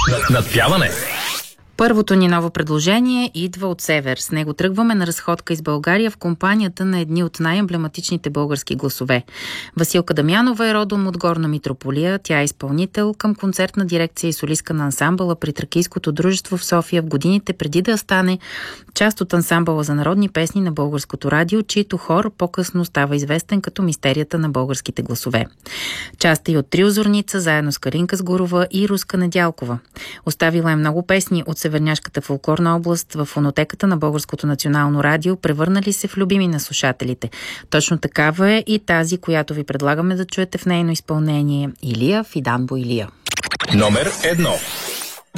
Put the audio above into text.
Надпяване. Първото ни ново предложение идва от север. С него тръгваме на разходка из България в компанията на едни от най-емблематичните български гласове. Василка Дамянова е родом от Горна Митрополия. Тя е изпълнител към концертна дирекция и солистка на ансамбъла при Тракийското дружество в София в годините преди да стане част от ансамбъла за народни песни на Българското радио, чието хор по-късно става известен като мистерията на българските гласове. Част е и от Трио Зорница, заедно с Калинка Сгурова и Руска Недялкова. Оставила е много песни от Северняшката фолклорна област в фонотеката на Българското национално радио, превърнали се в любими на слушателите. Точно такава е и тази, която ви предлагаме да чуете в нейно изпълнение. Илия Фидан Боилия. Номер 1.